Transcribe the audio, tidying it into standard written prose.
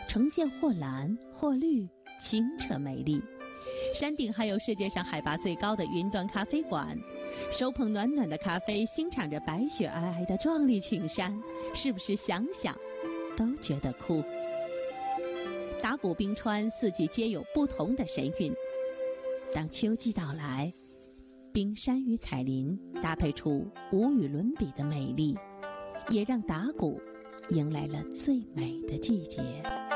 呈现或蓝或绿，清澈美丽。山顶还有世界上海拔最高的云端咖啡馆，手捧暖暖的咖啡，欣赏着白雪皑皑的壮丽群山，是不是想想都觉得酷？达古冰川四季皆有不同的神韵，当秋季到来，冰山与彩林搭配出无与伦比的美丽，也让达古迎来了最美的季节。